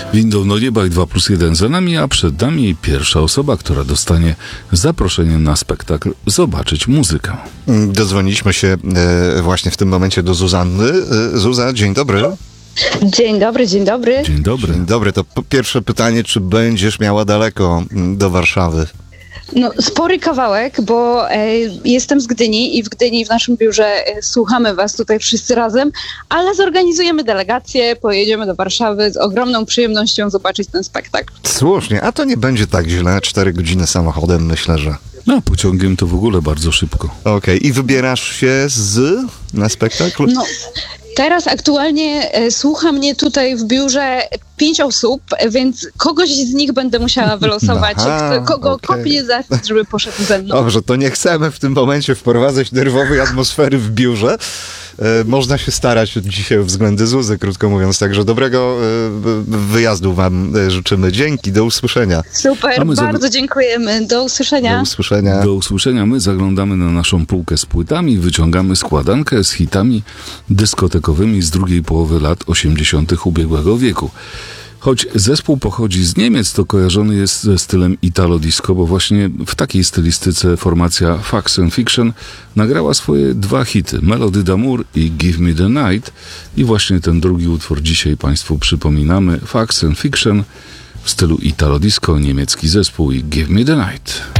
Windą do nieba i 2+1 za nami, a przed nami pierwsza osoba, która dostanie zaproszenie na spektakl Zobaczyć muzykę. Dodzwoniliśmy się właśnie w tym momencie do Zuzanny. Zuza, dzień dobry. Dzień dobry, dzień dobry. Dzień dobry. Dzień dobry. To pierwsze pytanie, czy będziesz miała daleko do Warszawy? No, spory kawałek, bo jestem z Gdyni i w Gdyni w naszym biurze słuchamy was tutaj wszyscy razem, ale zorganizujemy delegację, pojedziemy do Warszawy z ogromną przyjemnością zobaczyć ten spektakl. Słusznie, a to nie będzie tak źle. 4 godziny samochodem, myślę, że... No, pociągiem to w ogóle bardzo szybko. Okej. I wybierasz się na spektakl? No, teraz aktualnie słucha mnie tutaj w biurze 5 osób, więc kogoś z nich będę musiała wylosować, kogo kopnie zachwyt, żeby poszedł ze mną. Dobrze, to nie chcemy w tym momencie wprowadzać nerwowej atmosfery w biurze. Można się starać dzisiaj o względy Zuzy, krótko mówiąc. Także dobrego wyjazdu wam życzymy. Dzięki, do usłyszenia. Super, bardzo dziękujemy. Do usłyszenia. Do usłyszenia. Do usłyszenia. My zaglądamy na naszą półkę z płytami, wyciągamy składankę z hitami dyskotekowymi z drugiej połowy lat 80. ubiegłego wieku. Choć zespół pochodzi z Niemiec, to kojarzony jest ze stylem Italo Disco, bo właśnie w takiej stylistyce formacja Facts and Fiction nagrała swoje 2 hity, Melody d'Amour i Give Me the Night. I właśnie ten drugi utwór dzisiaj Państwu przypominamy, Facts and Fiction w stylu Italo Disco, niemiecki zespół i Give Me the Night.